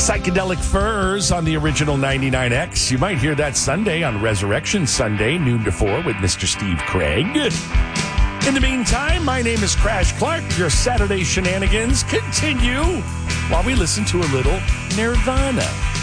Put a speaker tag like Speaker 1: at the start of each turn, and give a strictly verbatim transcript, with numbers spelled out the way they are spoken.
Speaker 1: Psychedelic Furs on the original ninety-nine X. You might hear that Sunday on Resurrection Sunday, noon to four, with Mister Steve Craig. In the meantime, my name is Crash Clark. Your Saturday shenanigans continue while we listen to a little Nirvana.